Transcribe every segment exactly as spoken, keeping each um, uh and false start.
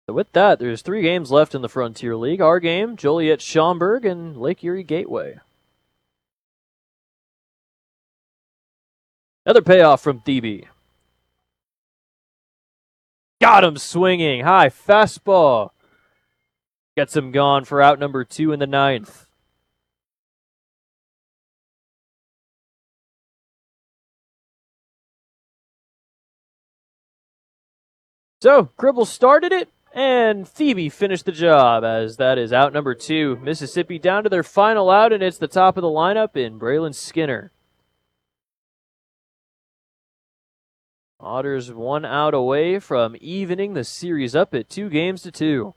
So with that, there's three games left in the Frontier League. Our game, Joliet-Schaumburg and Lake Erie Gateway. Another payoff from Thebe. Got him swinging. High fastball. Gets him gone for out number two in the ninth. So, Gribble started it, and Thebe finished the job, as that is out number two. Mississippi down to their final out, and it's the top of the lineup in Braylon Skinner. Otters one out away from evening the series up at two games to two.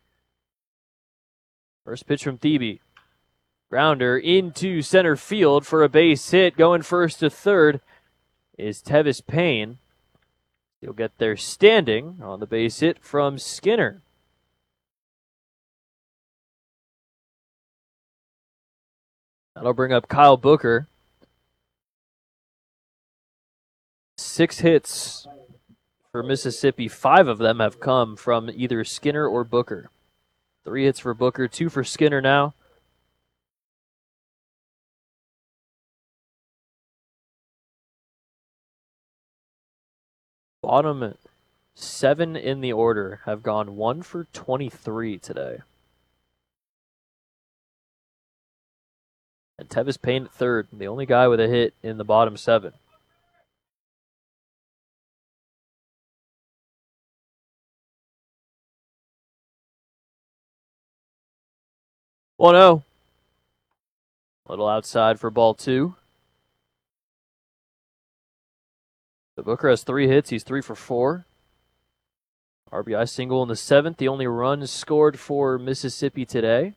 First pitch from Thebe. Grounder into center field for a base hit. Going first to third is Tevis Payne. He'll get there standing on the base hit from Skinner. That'll bring up Kyle Booker. Six hits for Mississippi. Five of them have come from either Skinner or Booker. Three hits for Booker, two for Skinner now. Bottom seven in the order have gone one for twenty-three today. And Tevis Payne at third, the only guy with a hit in the bottom seven. one oh. Little outside for ball two. The Booker has three hits. He's three for four. R B I single in the seventh. The only run scored for Mississippi today.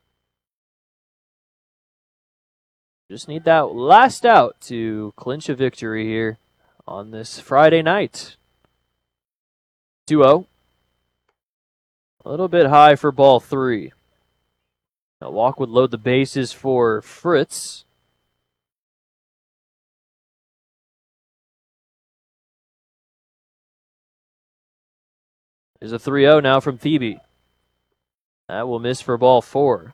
Just need that last out to clinch a victory here on this Friday night. two oh. A little bit high for ball three. A walk would load the bases for Fritz. There's a three oh now from Thebe. That will miss for ball four.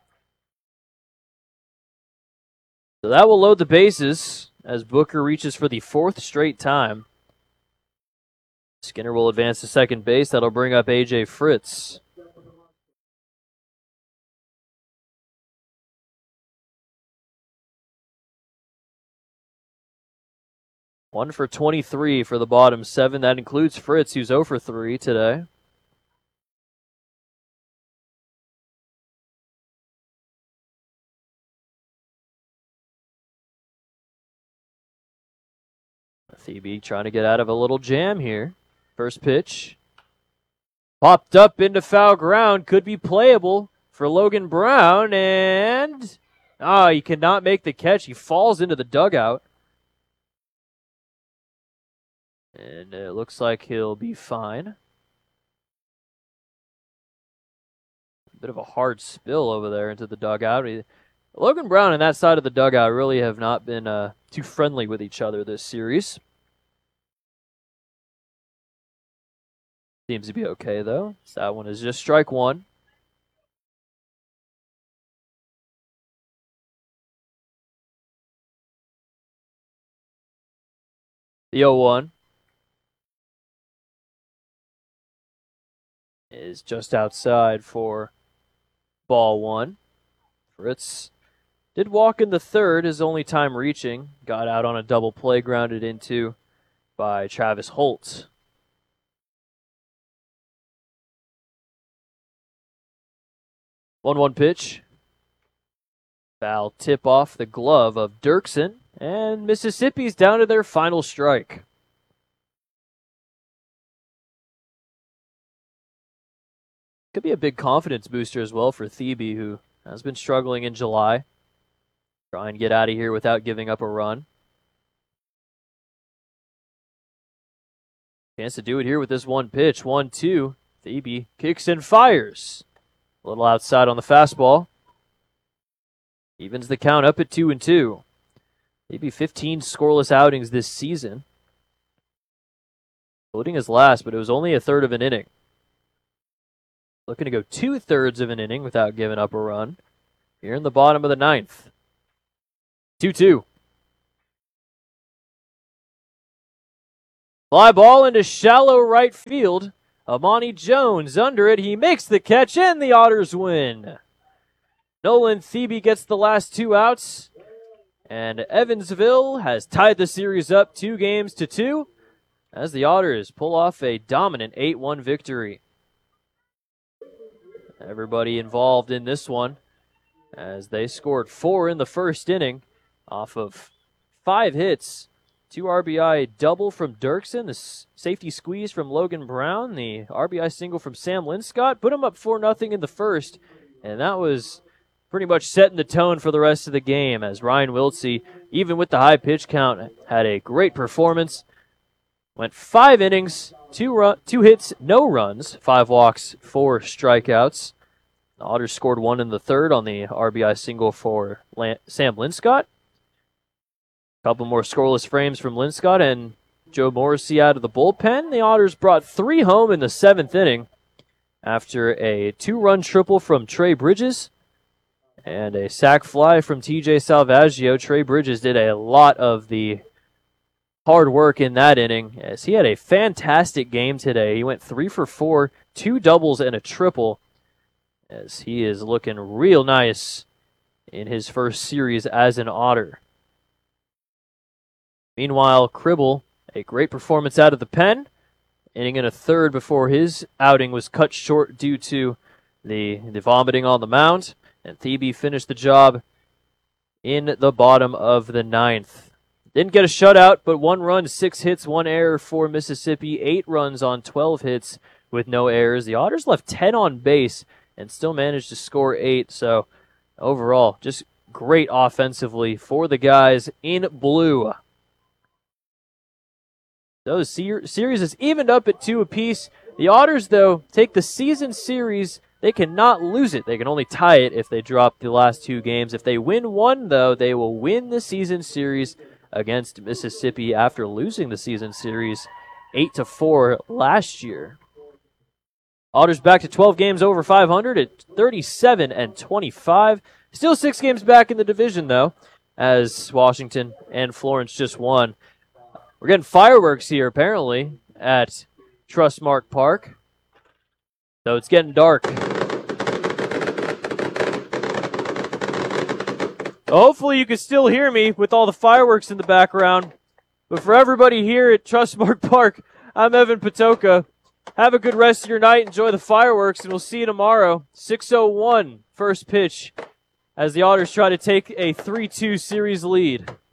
So that will load the bases as Booker reaches for the fourth straight time. Skinner will advance to second base. That'll bring up A J Fritz. One for twenty-three for the bottom seven. That includes Fritz, who's oh for three today. Thebe trying to get out of a little jam here. First pitch. Popped up into foul ground. Could be playable for Logan Brown. And ah, oh, he cannot make the catch. He falls into the dugout. And it looks like he'll be fine. A bit of a hard spill over there into the dugout. Logan Brown and that side of the dugout really have not been uh, too friendly with each other this series. Seems to be okay, though. So that one is just strike one. The oh one. Is just outside for ball one. Fritz did walk in the third, his only time reaching. Got out on a double play, grounded into by Travis Holt. one one pitch. Foul tip off the glove of Dirksen, and Mississippi's down to their final strike. Could be a big confidence booster as well for Thebe, who has been struggling in July. Try and get out of here without giving up a run. Chance to do it here with this one pitch. one two. Thebe kicks and fires. A little outside on the fastball. Evens the count up at two and two. Maybe fifteen scoreless outings this season. Including his last, but it was only a third of an inning. looking to go two-thirds of an inning without giving up a run. Here in the bottom of the ninth. two two. Fly ball into shallow right field. Amani Jones under it. He makes the catch, and the Otters win. Nolan Thebe gets the last two outs, and Evansville has tied the series up two games to two as the Otters pull off a dominant eight one victory. Everybody involved in this one as they scored four in the first inning off of five hits. Two R B I double from Dirksen, the safety squeeze from Logan Brown, the R B I single from Sam Linscott, put him up four nothing in the first, and that was pretty much setting the tone for the rest of the game as Ryan Wiltsey, even with the high pitch count, had a great performance. Went five innings, two run, two hits, no runs, five walks, four strikeouts. The Otters scored one in the third on the R B I single for Lan- Sam Linscott. A couple more scoreless frames from Linscott and Joe Morrissey out of the bullpen. The Otters brought three home in the seventh inning after a two-run triple from Trey Bridges and a sac fly from T J Salvaggio. Trey Bridges did a lot of the hard work in that inning as he had a fantastic game today. He went three for four, two doubles and a triple as he is looking real nice in his first series as an Otter. Meanwhile, Cribble, a great performance out of the pen, inning in a third before his outing was cut short due to the, the vomiting on the mound, and Thebe finished the job in the bottom of the ninth. Didn't get a shutout, but one run, six hits, one error for Mississippi, eight runs on twelve hits with no errors. The Otters left ten on base and still managed to score eight, so overall, just great offensively for the guys in blue. Those ser- series is evened up at two apiece. The Otters, though, take the season series. They cannot lose it. They can only tie it if they drop the last two games. If they win one, though, they will win the season series against Mississippi after losing the season series eight to four last year. Otters back to twelve games over five hundred at thirty-seven and twenty-five. Still six games back in the division, though, as Washington and Florence just won. We're getting fireworks here, apparently, at Trustmark Park. So it's getting dark. Hopefully you can still hear me with all the fireworks in the background. But for everybody here at Trustmark Park, I'm Evan Patoka. Have a good rest of your night. Enjoy the fireworks, and we'll see you tomorrow. six oh one, first pitch, as the Otters try to take a three two series lead.